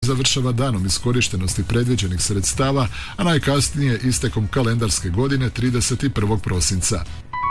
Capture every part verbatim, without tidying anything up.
završava danom iskorištenosti predviđenih sredstava, a najkasnije istekom kalendarske godine trideset prvog prosinca.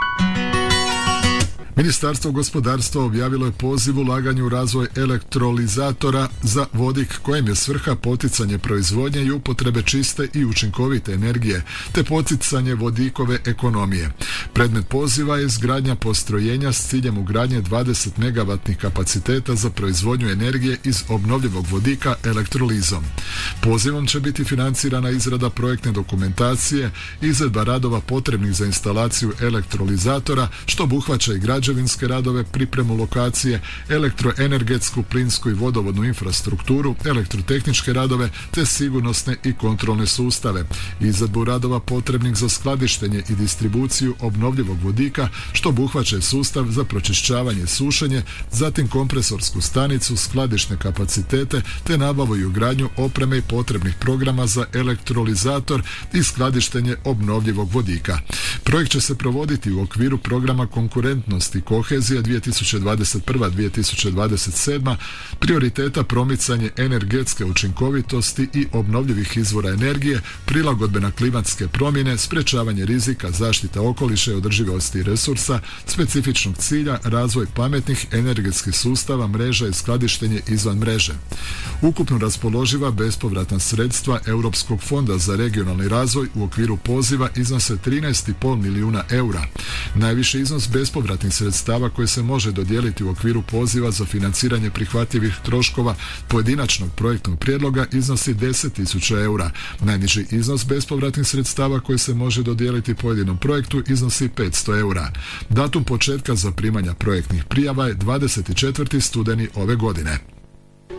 Ministarstvo gospodarstva objavilo je poziv ulaganju u razvoj elektrolizatora za vodik kojem je svrha poticanje proizvodnje i upotrebe čiste i učinkovite energije te poticanje vodikove ekonomije. Predmet poziva je izgradnja postrojenja s ciljem ugradnje dvadeset megavatnih kapaciteta za proizvodnju energije iz obnovljivog vodika elektrolizom. Pozivom će biti financirana izrada projektne dokumentacije, izvedba radova potrebnih za instalaciju elektrolizatora, što obuhvaća i građevinske radove, pripremu lokacije, elektroenergetsku, plinsku i vodovodnu infrastrukturu, elektrotehničke radove te sigurnosne i kontrolne sustave. Izvedbu radova potrebnih za skladištenje i distribuciju obnovljivog vodika, što obuhvaća sustav za pročišćavanje i sušenje, zatim kompresorsku stanicu, skladišne kapacitete te nabavu i ugradnju opreme i potrebnih programa za elektrolizator i skladištenje obnovljivog vodika. Projekt će se provoditi u okviru programa konkurentnosti i kohezija dvije tisuće dvadeset prva do dvije tisuće dvadeset sedma, prioriteta promicanje energetske učinkovitosti i obnovljivih izvora energije, prilagodbe na klimatske promjene, sprečavanje rizika, zaštita okoliša i održivosti resursa, specifičnog cilja, razvoj pametnih energetskih sustava, mreža i skladištenje izvan mreže. Ukupno raspoloživa bespovratna sredstva Europskog fonda za regionalni razvoj u okviru poziva iznose trinaest i pol milijuna eura. Najviši iznos bespovratnih sredstava koje se može dodijeliti u okviru poziva za financiranje prihvatljivih troškova pojedinačnog projektnog prijedloga iznosi deset tisuća eura. Najniži iznos bespovratnih sredstava koji se može dodijeliti pojedinom projektu iznosi petsto eura. Datum početka zaprimanja projektnih prijava je dvadeset četvrti studeni ove godine.